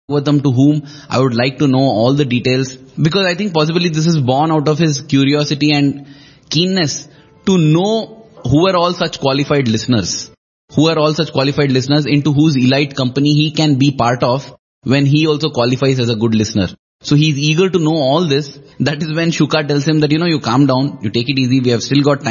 Bhagavatam to whom I would like to know all the details, because I think possibly this is born out of his curiosity and keenness to know who are all such qualified listeners, into whose elite company he can be part of when he also qualifies as a good listener. So he's eager to know all this. That is when Shuka tells him that, you calm down, you take it easy, we have still got time.